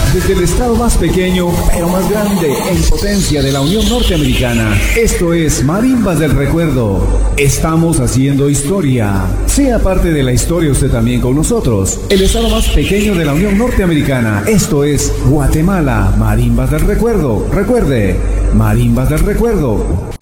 Desde el estado más pequeño, pero más grande en potencia de la Unión Norteamericana, esto es Marimbas del Recuerdo. Estamos haciendo historia. Sea parte de la historia usted también con nosotros. El estado más pequeño de la Unión Norteamericana, esto es Guatemala. Marimbas del Recuerdo. Recuerde, Marimbas del Recuerdo.